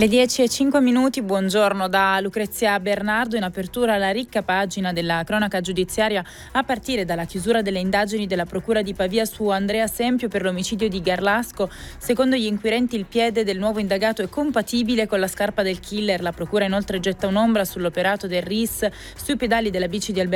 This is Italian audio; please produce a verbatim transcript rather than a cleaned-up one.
Le dieci e cinque minuti, buongiorno da Lucrezia Bernardo. In apertura la ricca pagina della cronaca giudiziaria a partire dalla chiusura delle indagini della Procura di Pavia su Andrea Sempio per l'omicidio di Garlasco. Secondo gli inquirenti il piede del nuovo indagato è compatibile con la scarpa del killer. La Procura inoltre getta un'ombra sull'operato del R I S sui pedali della bici di Alberto